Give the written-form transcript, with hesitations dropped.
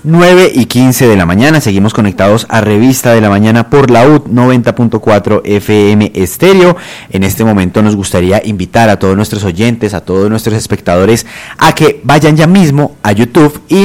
9:15 de la mañana. Seguimos conectados a Revista de la Mañana por la UD 90.4 FM Estéreo. En este momento nos gustaría invitar a todos nuestros oyentes, a todos nuestros espectadores, a que vayan ya mismo a YouTube y